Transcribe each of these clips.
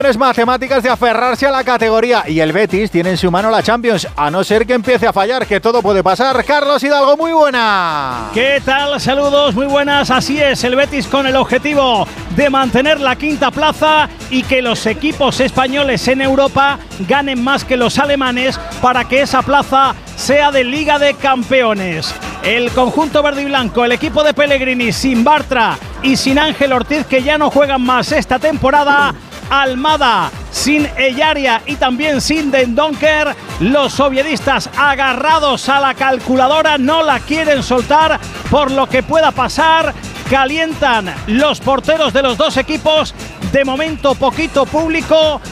matemáticas de aferrarse a la categoría, y el Betis tiene en su mano la Champions, a no ser que empiece a fallar, que todo puede pasar. Carlos Hidalgo, muy buena. ¿Qué tal? Saludos, muy buenas. Así es, el Betis con el objetivo de mantener la quinta plaza y que los equipos españoles en Europa ganen más que los alemanes para que esa plaza sea de Liga de Campeones. El conjunto verde y blanco, el equipo de Pellegrini, sin Bartra y sin Ángel Ortiz, que ya no juegan más esta temporada. Almada, sin Ellaria y también sin Dendoncker. Los oviedistas agarrados a la calculadora, no la quieren soltar por lo que pueda pasar. Calientan los porteros de los dos equipos. De momento poquito público,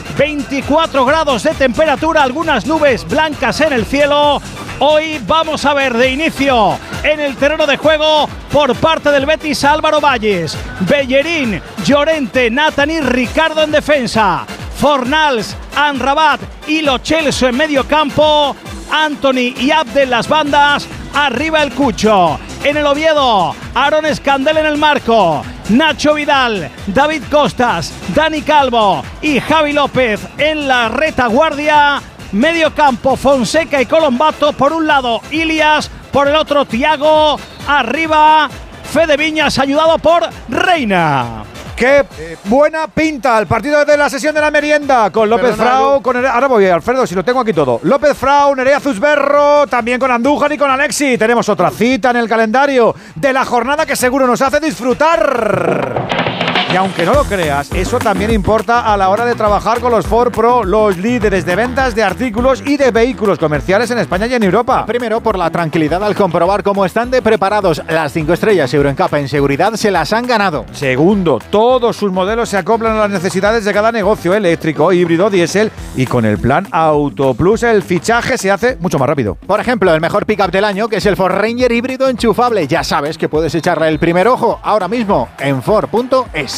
24 grados de temperatura, algunas nubes blancas en el cielo. Hoy vamos a ver de inicio en el terreno de juego por parte del Betis Álvaro Valles, Bellerín, Llorente, Nathan y Ricardo en defensa, Fornals, Amrabat y Lo Celso en medio campo, Anthony y Abde en las bandas, arriba el Cucho. En el Oviedo, Aaron Escandel en el marco, Nacho Vidal, David Costas, Dani Calvo y Javi López en la retaguardia. Medio campo, Fonseca y Colombato, por un lado Ilias, por el otro Thiago, arriba Fede Viñas ayudado por Reina. ¡Qué buena pinta el partido de la sesión de la merienda! Con López Frau, con ahora voy, Alfredo, si lo tengo aquí todo. López Frau, Nerea Zusberro, también con Andújar y con Alexi. Tenemos otra cita en el calendario de la jornada que seguro nos hace disfrutar. Y aunque no lo creas, eso también importa a la hora de trabajar con los Ford Pro, los líderes de ventas de artículos y de vehículos comerciales en España y en Europa. Primero, por la tranquilidad al comprobar cómo están de preparados. Las 5 estrellas Euro NCAP en seguridad se las han ganado. Segundo, todos sus modelos se acoplan a las necesidades de cada negocio, eléctrico, híbrido, diésel, y con el plan Auto Plus el fichaje se hace mucho más rápido. Por ejemplo, el mejor pickup del año, que es el Ford Ranger híbrido enchufable. Ya sabes que puedes echarle el primer ojo ahora mismo en Ford.es.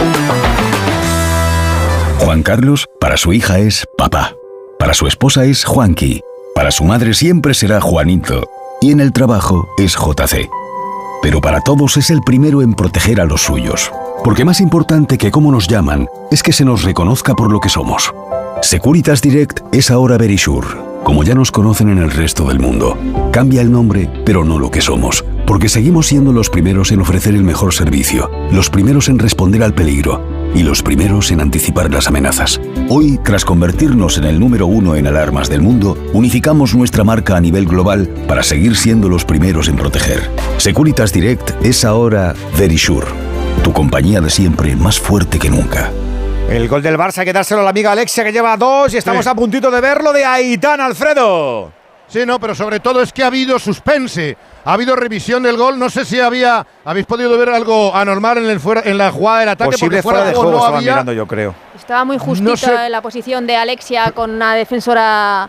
Juan Carlos, para su hija es papá. Para su esposa es Juanqui. Para su madre siempre será Juanito. Y en el trabajo es JC. Pero para todos es el primero en proteger a los suyos. Porque más importante que cómo nos llaman es que se nos reconozca por lo que somos. Securitas Direct es ahora Verisure, como ya nos conocen en el resto del mundo. Cambia el nombre, pero no lo que somos. Porque seguimos siendo los primeros en ofrecer el mejor servicio, los primeros en responder al peligro y los primeros en anticipar las amenazas. Hoy, tras convertirnos en el número 1 en alarmas del mundo, unificamos nuestra marca a nivel global para seguir siendo los primeros en proteger. Securitas Direct es ahora Verisure, tu compañía de siempre más fuerte que nunca. El gol del Barça hay que dárselo a la amiga Alexia, que lleva 2 y estamos a puntito de verlo de Aitán, Alfredo. Sí, no, pero sobre todo es que ha habido suspense, ha habido revisión del gol. No sé si habéis podido ver algo anormal en la jugada del ataque. Posible porque fuera de juego no estaban había. mirando, yo creo. Estaba muy justita la posición de Alexia con una defensora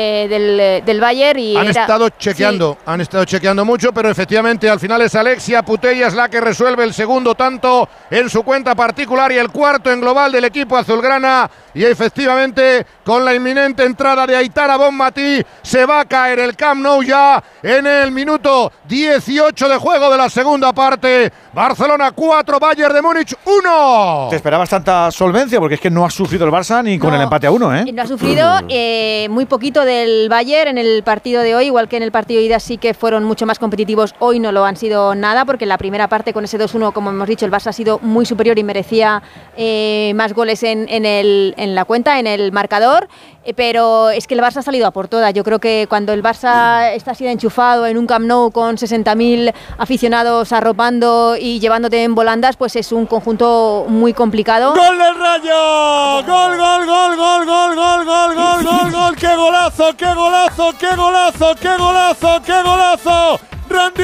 del Bayern y han estado chequeando mucho, pero efectivamente al final es Alexia Putellas la que resuelve el segundo tanto en su cuenta particular y el cuarto en global del equipo azulgrana. Y efectivamente, con la inminente entrada de Aitana Bonmatí, se va a caer el Camp Nou ya en el minuto 18 de juego de la segunda parte. Barcelona 4, Bayern de Múnich 1. Te esperabas tanta solvencia, porque es que no ha sufrido el Barça ni con el empate a 1, ¿eh? No ha sufrido muy poquito del Bayern en el partido de hoy, igual que en el partido de ida sí que fueron mucho más competitivos. Hoy no lo han sido nada, porque en la primera parte con ese 2-1, como hemos dicho, el Barça ha sido muy superior y merecía más goles en la cuenta, en el marcador. Pero es que el Barça ha salido a por todas. Yo creo que cuando el Barça está así de enchufado en un Camp Nou con 60.000 aficionados arropando y llevándote en volandas, pues es un conjunto muy complicado. ¡Gol del Rayo! ¡Gol, gol, gol, gol, gol, gol, gol, gol, gol, gol! ¡Qué golazo, qué golazo, qué golazo, qué golazo, qué golazo! ¡Randy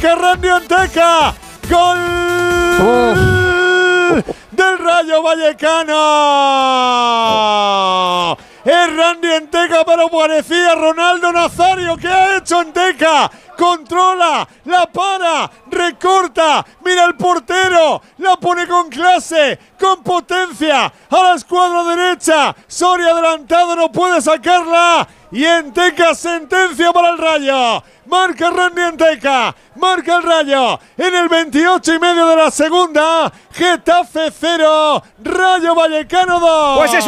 Enteca! ¡Gol! ¡Del Rayo Vallecano! Es Randy Enteca, pero parecía Ronaldo Nazario. ¿Qué ha hecho Enteca? Controla, la para, recorta, mira el portero, la pone con clase, con potencia, a la escuadra derecha. Soria adelantado, no puede sacarla. Y Enteca, sentencia para el Rayo. Marca Randy Enteca, marca el Rayo en el 28 y medio de la segunda. Getafe 0, Rayo Vallecano 2. Pues es